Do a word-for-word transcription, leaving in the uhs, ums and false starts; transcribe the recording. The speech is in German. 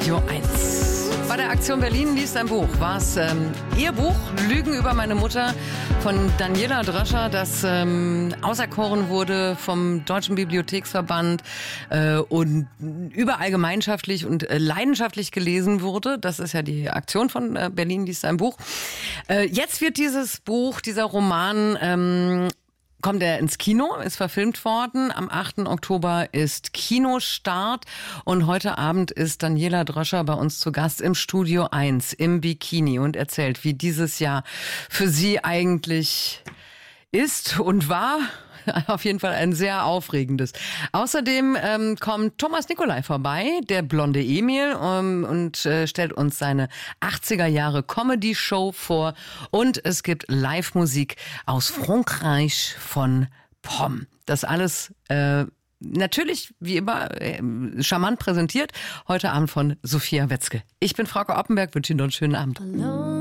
Jo eins. Bei der Aktion Berlin liest ein Buch. War es ähm, ihr Buch, Lügen über meine Mutter von Daniela Dröscher, das ähm, auserkoren wurde vom Deutschen Bibliotheksverband äh, und überall gemeinschaftlich und äh, leidenschaftlich gelesen wurde. Das ist ja die Aktion von äh, Berlin liest ein Buch. Äh, jetzt wird dieses Buch, dieser Roman ähm, kommt er ins Kino, ist verfilmt worden. Am achten Oktober ist Kinostart und heute Abend ist Daniela Dröscher bei uns zu Gast im Studio eins im Bikini und erzählt, wie dieses Jahr für sie eigentlich ist und war. Auf jeden Fall ein sehr aufregendes. Außerdem ähm, kommt Thomas Nicolai vorbei, der blonde Emil, ähm, und äh, stellt uns seine achtziger Jahre Comedy-Show vor. Und es gibt Live-Musik aus Frankreich von Pomm. Das alles äh, natürlich, wie immer, äh, charmant präsentiert. Heute Abend von Sophia Wetzke. Ich bin Frauke Oppenberg, wünsche Ihnen noch einen schönen Abend. Hallo.